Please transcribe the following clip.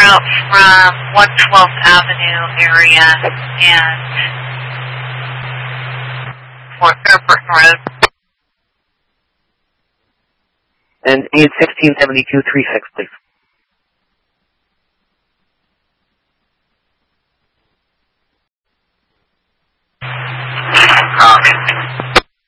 out from 112th Avenue area and Burton Road. And need 167236, please.